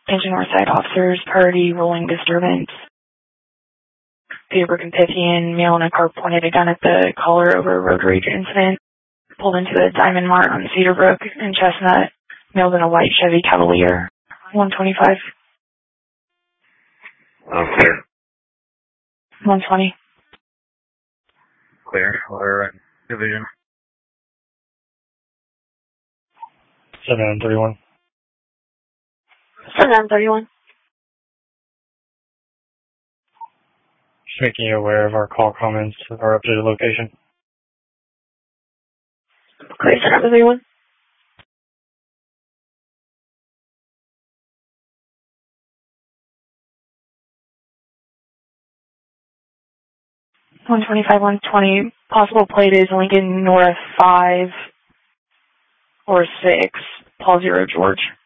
Attention Northside officers, priority rolling disturbance. Peterbrook and Pythian, male in a car pointed a gun at the caller over a road rage incident. Pulled into the Diamond Mart on Cedarbrook and Chestnut, male in a white Chevy Cavalier. 125. Clear. 120. Clear. Or division. 731. 731. Just making you aware of our call comments of our updated location. Clear, 731. $125, 120. Possible plate is Lincoln North 5 or 6, Paul 0 George.